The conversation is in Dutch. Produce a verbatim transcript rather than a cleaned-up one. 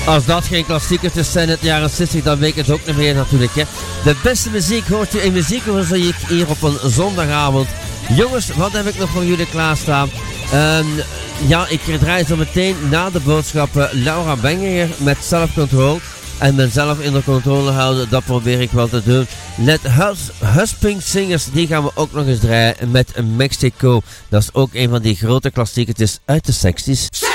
Als dat geen klassiekers zijn uit de jaren zestig, dan weet ik het ook niet meer natuurlijk. Hè. De beste muziek hoort je in Muziekoverzicht hier op een zondagavond. Jongens, wat heb ik nog voor jullie klaarstaan? Um, ja, ik draai zo meteen na de boodschappen Laura Benginger met Self Control. En mezelf in de controle houden, dat probeer ik wel te doen. Let Hus, Husping Singers, die gaan we ook nog eens draaien met Mexico. Dat is ook een van die grote klassiekers uit de zestig's.